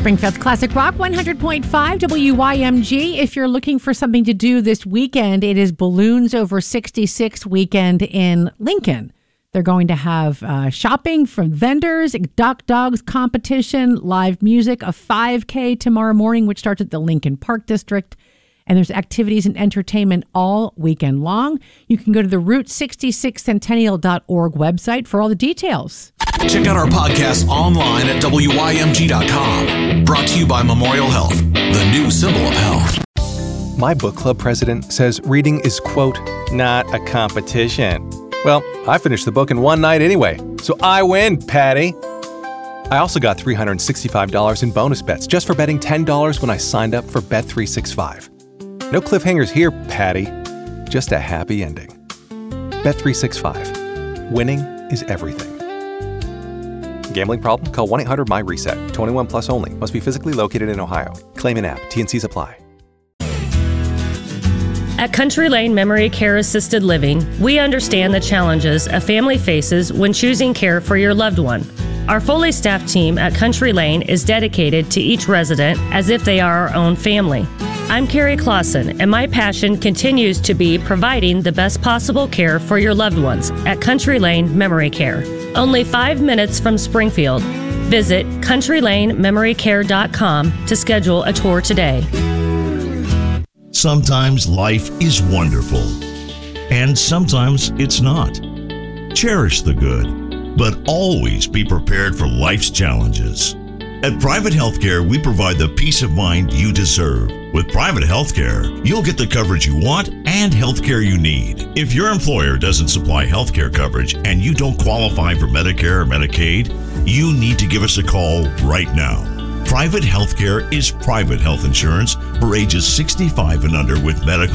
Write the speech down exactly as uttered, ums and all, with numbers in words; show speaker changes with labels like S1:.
S1: Springfield's Classic Rock one hundred point five W Y M G. If you're looking for something to do this weekend, it is Balloons Over sixty-six weekend in Lincoln. They're going to have uh, shopping from vendors, duck dogs competition, live music, a five K tomorrow morning, which starts at the Lincoln Park District. And there's activities and entertainment all weekend long. You can go to the Route sixty-six Centennial dot org website for all the details.
S2: Check out our podcast online at W Y M G dot com. Brought to you by Memorial Health, the new symbol of health.
S3: My book club president says reading is, quote, not a competition. Well, I finished the book in one night anyway, so I win, Patty. I also got three hundred sixty-five dollars in bonus bets just for betting ten dollars when I signed up for Bet three sixty-five. No cliffhangers here, Patty. Just a happy ending. Bet three sixty-five. Winning is everything. Gambling problem? Call one eight hundred M Y reset. twenty-one plus only. Must be physically located in Ohio. Claim in app. T N Cs apply.
S4: At Country Lane Memory Care Assisted Living, we understand the challenges a family faces when choosing care for your loved one. Our fully staffed team at Country Lane is dedicated to each resident as if they are our own family. I'm Carrie Clausen, and my passion continues to be providing the best possible care for your loved ones at Country Lane Memory Care. Only five minutes from Springfield. Visit country lane memory care dot com to schedule a tour today.
S5: Sometimes life is wonderful, and sometimes it's not. Cherish the good, but always be prepared for life's challenges. At Private Healthcare, we provide the peace of mind you deserve. With Private Healthcare, you'll get the coverage you want and healthcare you need. If your employer doesn't supply healthcare coverage and you don't qualify for Medicare or Medicaid, you need to give us a call right now. Private Healthcare is private health insurance for ages sixty-five and under with medical